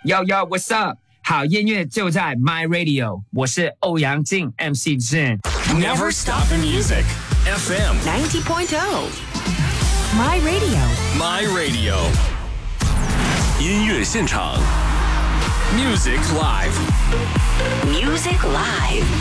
Yo yo, what's up？ 好音乐就在 My Radio， 我是欧阳靖 MC Jin。 Never stop the music. FM 90.0 My Radio My Radio 音乐现场 Music Live Music Live